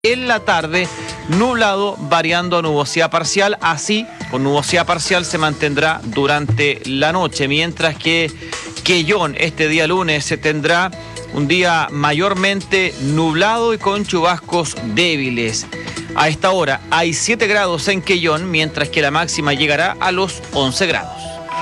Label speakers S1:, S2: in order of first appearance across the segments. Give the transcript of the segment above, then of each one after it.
S1: En la tarde, nublado variando a nubosidad parcial. Así, con nubosidad parcial se mantendrá durante la noche, mientras que Quellón este día lunes se tendrá un día mayormente nublado y con chubascos débiles. A esta hora hay 7 grados en Quellón, mientras que la máxima llegará a los 11 grados.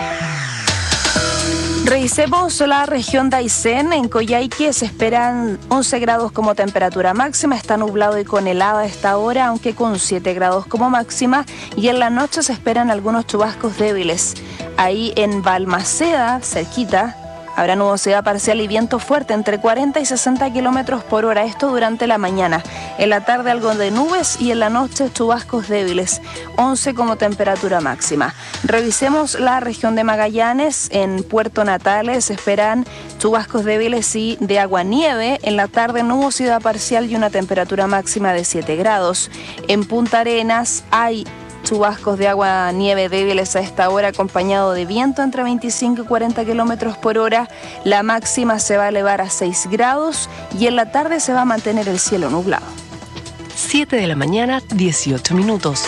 S2: Revisemos la región de Aysén. En Coyhaique se esperan 11 grados como temperatura máxima. Está nublado y con helada a esta hora, aunque con 7 grados como máxima. Y en la noche se esperan algunos chubascos débiles. Ahí en Balmaceda, cerquita, habrá nubosidad parcial y viento fuerte entre 40 y 60 kilómetros por hora. Esto durante la mañana. En la tarde algo de nubes y en la noche chubascos débiles. 11 como temperatura máxima. Revisemos la región de Magallanes. En Puerto Natales se esperan chubascos débiles y de aguanieve. En la tarde nubosidad parcial y una temperatura máxima de 7 grados. En Punta Arenas hay chubascos de agua nieve débiles a esta hora, acompañado de viento entre 25 y 40 kilómetros por hora. La máxima se va a elevar a 6 grados y en la tarde se va a mantener el cielo nublado.
S3: 7 de la mañana, 18 minutos.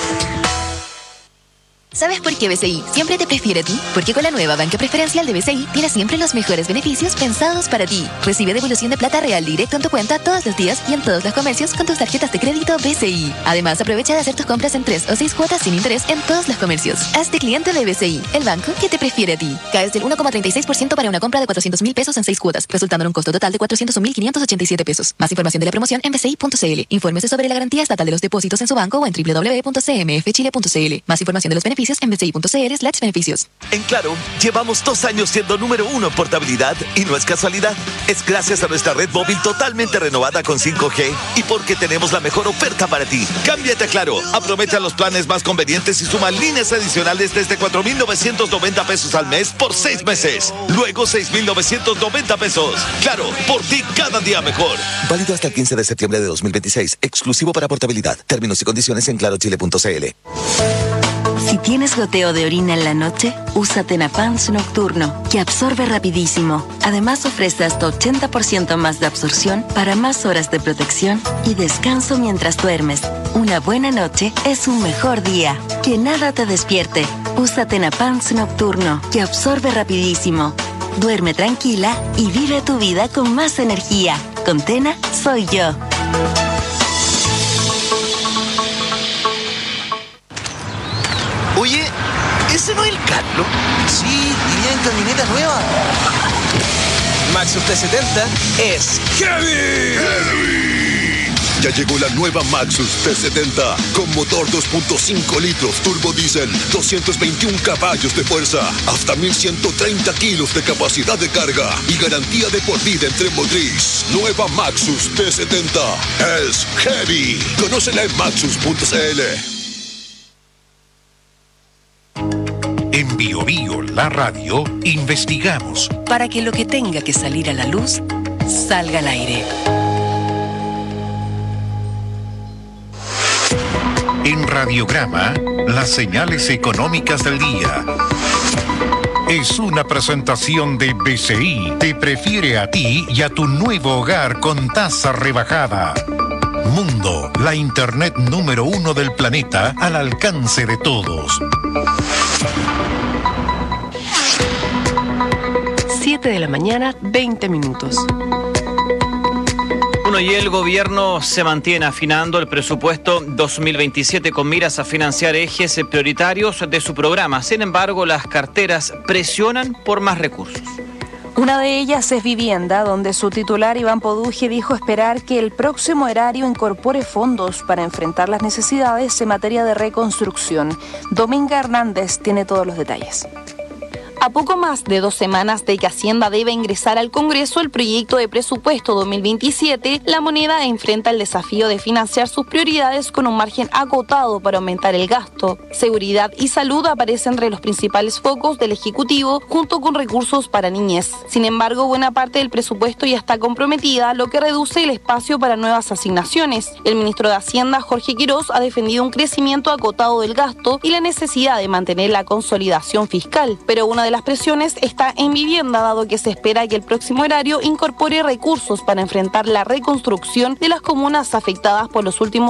S4: ¿Sabes por qué BCI siempre te prefiere a ti? Porque con la nueva banca preferencial de BCI tienes siempre los mejores beneficios pensados para ti. Recibe devolución de plata real directo en tu cuenta todos los días y en todos los comercios con tus tarjetas de crédito BCI. Además, aprovecha de hacer tus compras en 3 o 6 cuotas sin interés en todos los comercios. Hazte cliente de BCI, el banco que te prefiere a ti. Caes del 1,36% para una compra de 400.000 pesos en 6 cuotas, resultando en un costo total de 401.587 pesos. Más información de la promoción en bci.cl. Infórmese sobre la garantía estatal de los depósitos en su banco o en www.cmfchile.cl. Más información de los beneficios en bci.cl/beneficios.
S5: En Claro, llevamos 2 años siendo número 1 en portabilidad y no es casualidad. Es gracias a nuestra red móvil totalmente renovada con 5G y porque tenemos la mejor oferta para ti. Cámbiate a Claro, aprovecha los planes más convenientes y suma líneas adicionales desde 4.990 pesos al mes por 6 meses. Luego 6.990 pesos. Claro, por ti cada día mejor. Válido hasta el 15 de septiembre de 2026. Exclusivo para portabilidad. Términos y condiciones en clarochile.cl.
S6: Si tienes goteo de orina en la noche, usa Tenapans Nocturno, que absorbe rapidísimo. Además ofrece hasta 80% más de absorción para más horas de protección y descanso mientras duermes. Una buena noche es un mejor día. Que nada te despierte. Usa Tenapans Nocturno, que absorbe rapidísimo. Duerme tranquila y vive tu vida con más energía. Con Tena, soy yo.
S7: Oye, ¿ese no es el Carlos? Sí, iría en camioneta nueva. Maxus T70 es
S8: ¡Heavy! Ya llegó la nueva Maxus T70 con motor 2.5 litros turbo diésel, 221 caballos de fuerza, hasta 1.130 kilos de capacidad de carga y garantía de por vida en tren motriz. Nueva Maxus T70 es Heavy. Conócela en maxus.cl.
S9: En Bio Bio, la radio, investigamos
S3: Para que lo que tenga que salir a la luz, salga al aire.
S9: en Radiograma las señales económicas del día. Es una presentación de BCI. Te prefiere a ti y a tu nuevo hogar con tasa rebajada. Mundo, la internet número 1 del planeta al alcance de todos.
S3: 7 de la mañana, 20 minutos.
S1: Bueno, y el gobierno se mantiene afinando el presupuesto 2027 con miras a financiar ejes prioritarios de su programa. Sin embargo, las carteras presionan por más recursos.
S2: Una de ellas es vivienda, donde su titular Iván Poduje dijo esperar que el próximo erario incorpore fondos para enfrentar las necesidades en materia de reconstrucción. Dominga Hernández tiene todos los detalles.
S10: A poco más de 2 semanas de que Hacienda debe ingresar al Congreso el proyecto de presupuesto 2027, la moneda enfrenta el desafío de financiar sus prioridades con un margen acotado para aumentar el gasto. Seguridad y salud aparecen entre los principales focos del Ejecutivo, junto con recursos para niñez. Sin embargo, buena parte del presupuesto ya está comprometida, lo que reduce el espacio para nuevas asignaciones. El ministro de Hacienda, Jorge Quirós, ha defendido un crecimiento acotado del gasto y la necesidad de mantener la consolidación fiscal, pero una de de las presiones está en vivienda, dado que se espera que el próximo erario incorpore recursos para enfrentar la reconstrucción de las comunas afectadas por los últimos